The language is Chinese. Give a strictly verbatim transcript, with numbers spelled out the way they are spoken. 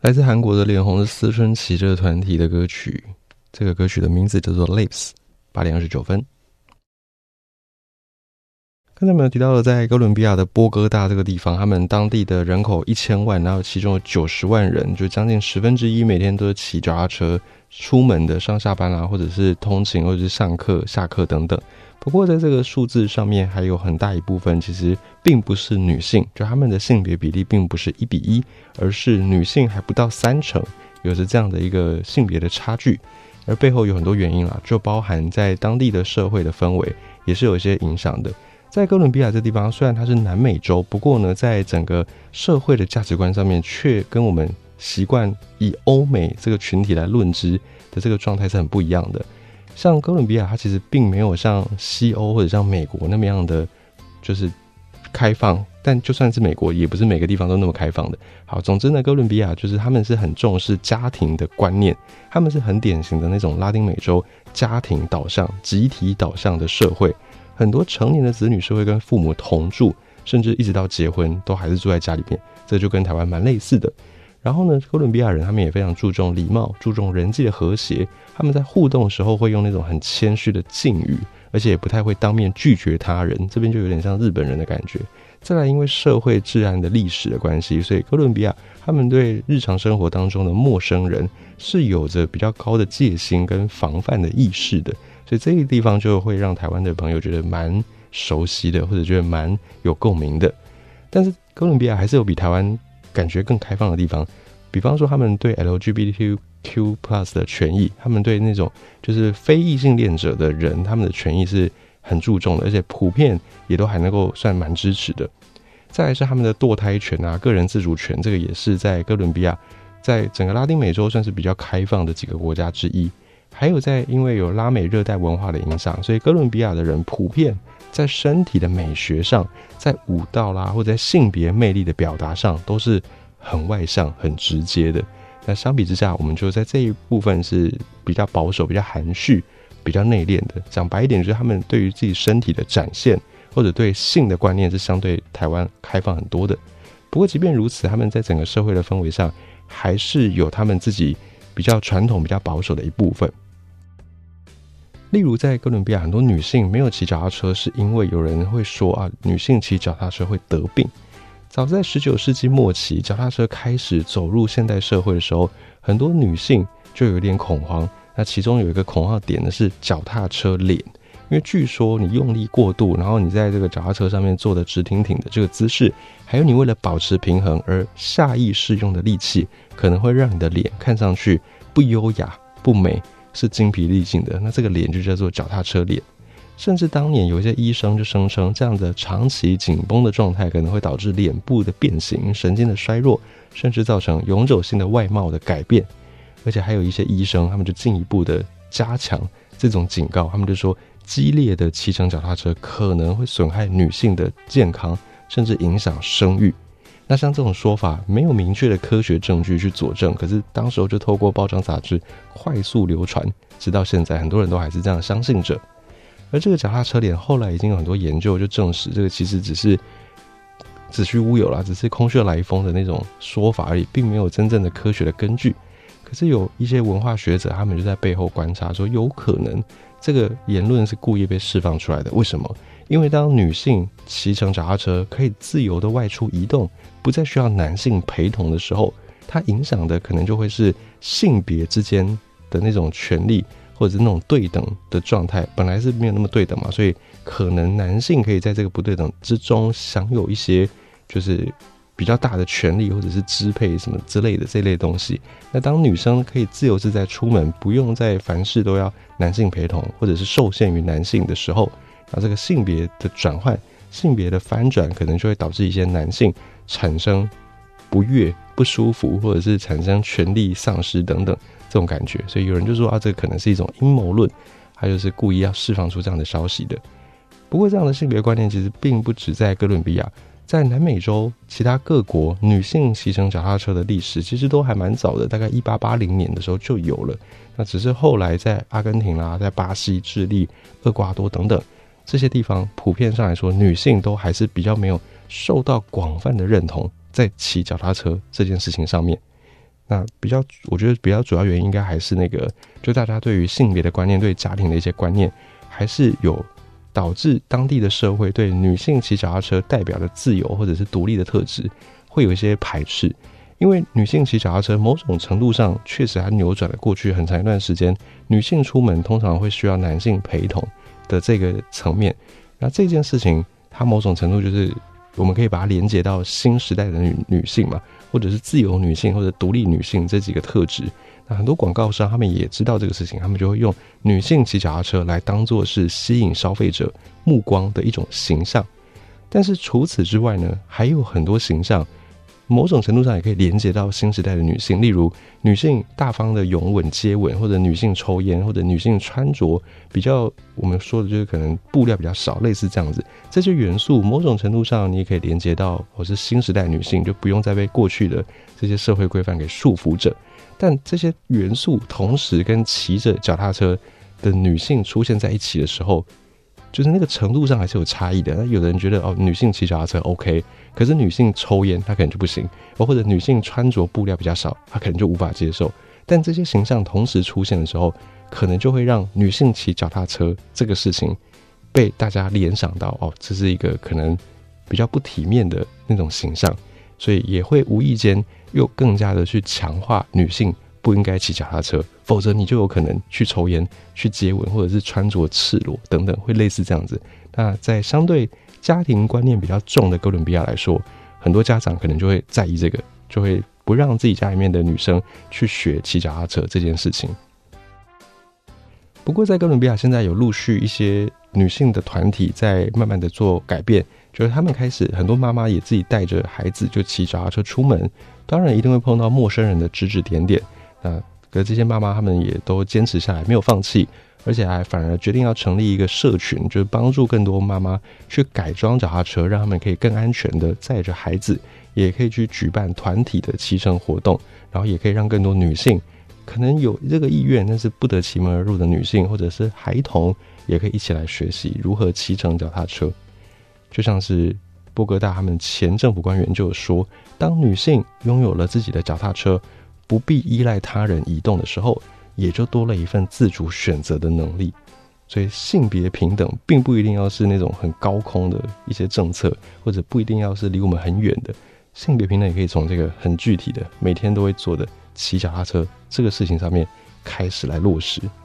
来自韩国的脸红的思春期这个团体的歌曲，这个歌曲的名字叫做 Lips， 八点二十九分。刚才我们有提到了，在哥伦比亚的波哥大这个地方，他们当地的人口一千万，然后其中有九十万人，就将近十分之一每天都是骑脚踏车出门的，上下班啦，或者是通勤，或者是上课、下课等等。不过在这个数字上面，还有很大一部分其实并不是女性，就他们的性别比例并不是一比一，而是女性还不到三成，有着这样的一个性别的差距。而背后有很多原因啦，就包含在当地的社会的氛围也是有一些影响的。在哥伦比亚这地方，虽然它是南美洲，不过呢，在整个社会的价值观上面，却跟我们习惯以欧美这个群体来论之的这个状态是很不一样的。像哥伦比亚，它其实并没有像西欧或者像美国那么样的就是开放，但就算是美国，也不是每个地方都那么开放的。好，总之呢，哥伦比亚就是他们是很重视家庭的观念，他们是很典型的那种拉丁美洲家庭导向、集体导向的社会。很多成年的子女是会跟父母同住，甚至一直到结婚都还是住在家里面，这就跟台湾蛮类似的。然后呢，哥伦比亚人他们也非常注重礼貌，注重人际的和谐，他们在互动的时候会用那种很谦虚的敬语，而且也不太会当面拒绝他人，这边就有点像日本人的感觉。再来，因为社会治安的历史的关系，所以哥伦比亚他们对日常生活当中的陌生人是有着比较高的戒心跟防范的意识的，所以这个地方就会让台湾的朋友觉得蛮熟悉的，或者觉得蛮有共鸣的。但是哥伦比亚还是有比台湾感觉更开放的地方，比方说他们对 L G B T Q plus 的权益，他们对那种就是非异性恋者的人，他们的权益是很注重的，而且普遍也都还能够算蛮支持的。再来是他们的堕胎权啊，个人自主权，这个也是在哥伦比亚在整个拉丁美洲算是比较开放的几个国家之一。还有在因为有拉美热带文化的影响，所以哥伦比亚的人普遍在身体的美学上，在舞蹈啦或者在性别魅力的表达上都是很外向很直接的。那相比之下，我们就在这一部分是比较保守、比较含蓄、比较内敛的。讲白一点，就是他们对于自己身体的展现或者对性的观念是相对台湾开放很多的。不过即便如此，他们在整个社会的氛围上还是有他们自己比较传统、比较保守的一部分。例如在哥伦比亚，很多女性没有骑脚踏车，是因为有人会说啊，女性骑脚踏车会得病。早在十九世纪末期，脚踏车开始走入现代社会的时候，很多女性就有点恐慌。那其中有一个恐慌点呢是脚踏车脸，因为据说你用力过度，然后你在这个脚踏车上面做的直挺挺的这个姿势，还有你为了保持平衡而下意识用的力气，可能会让你的脸看上去不优雅、不美，是精疲力尽的。那这个脸就叫做脚踏车脸。甚至当年有一些医生就声称，这样的长期紧绷的状态可能会导致脸部的变形、神经的衰弱，甚至造成永久性的外貌的改变。而且还有一些医生，他们就进一步的加强这种警告，他们就说激烈的骑乘脚踏车可能会损害女性的健康，甚至影响生育。那像这种说法没有明确的科学证据去佐证，可是当时候就透过报章杂志快速流传，直到现在很多人都还是这样相信着。而这个脚踏车脸后来已经有很多研究就证实，这个其实只是子虚乌有啦，只是空穴来风的那种说法而已，并没有真正的科学的根据。可是有一些文化学者，他们就在背后观察说，有可能这个言论是故意被释放出来的。为什么？因为当女性骑乘脚踏车可以自由的外出移动，不再需要男性陪同的时候，它影响的可能就会是性别之间的那种权利，或者是那种对等的状态，本来是没有那么对等嘛，所以可能男性可以在这个不对等之中享有一些就是比较大的权利，或者是支配什么之类的这类东西。那当女生可以自由自在出门，不用在凡事都要男性陪同，或者是受限于男性的时候，那这个性别的转换、性别的翻转，可能就会导致一些男性产生不悦、不舒服，或者是产生权力丧失等等这种感觉。所以有人就说啊，这个可能是一种阴谋论，他就是故意要释放出这样的消息的。不过这样的性别观念其实并不只在哥伦比亚，在南美洲其他各国，女性骑乘脚踏车的历史其实都还蛮早的，大概一八八零年的时候就有了。那只是后来在阿根廷啦、在巴西、智利、厄瓜多等等这些地方，普遍上来说，女性都还是比较没有受到广泛的认同在骑脚踏车这件事情上面。 那比较我觉得比较主要原因应该还是那个，就大家对于性别的观念，对家庭的一些观念，还是有导致当地的社会对女性骑脚踏车代表的自由或者是独立的特质会有一些排斥。因为女性骑脚踏车某种程度上确实还扭转了过去很长一段时间女性出门通常会需要男性陪同的这个层面。那这件事情它某种程度就是我们可以把它连接到新时代的 女, 女性嘛，或者是自由女性或者独立女性这几个特质。那很多广告商他们也知道这个事情，他们就会用女性骑脚踏车来当作是吸引消费者目光的一种形象。但是除此之外呢，还有很多形象某种程度上也可以连接到新时代的女性，例如女性大方的拥吻接吻，或者女性抽烟，或者女性穿着比较我们说的就是可能布料比较少，类似这样子。这些元素某种程度上你也可以连接到我是新时代女性，就不用再被过去的这些社会规范给束缚着。但这些元素同时跟骑着脚踏车的女性出现在一起的时候，就是那个程度上还是有差异的。那有的人觉得哦，女性骑脚踏车 OK， 可是女性抽烟她可能就不行，或者女性穿着布料比较少，她可能就无法接受。但这些形象同时出现的时候，可能就会让女性骑脚踏车这个事情被大家联想到哦，这是一个可能比较不体面的那种形象，所以也会无意间又更加的去强化女性不应该骑脚踏车，否则你就有可能去抽烟、去接吻，或者是穿着赤裸等等，会类似这样子。那在相对家庭观念比较重的哥伦比亚来说，很多家长可能就会在意这个，就会不让自己家里面的女生去学骑脚踏车这件事情。不过在哥伦比亚现在有陆续一些女性的团体在慢慢的做改变，就是他们开始很多妈妈也自己带着孩子就骑脚踏车出门，当然一定会碰到陌生人的指指点点。那可是这些妈妈她们也都坚持下来，没有放弃，而且还反而决定要成立一个社群，就是帮助更多妈妈去改装脚踏车，让他们可以更安全的载着孩子，也可以去举办团体的骑乘活动，然后也可以让更多女性可能有这个意愿但是不得其门而入的女性或者是孩童，也可以一起来学习如何骑乘脚踏车。就像是波哥大他们前政府官员就有说，当女性拥有了自己的脚踏车，不必依赖他人移动的时候，也就多了一份自主选择的能力。所以性别平等并不一定要是那种很高空的一些政策，或者不一定要是离我们很远的，性别平等也可以从这个很具体的每天都会做的骑脚踏车这个事情上面开始来落实。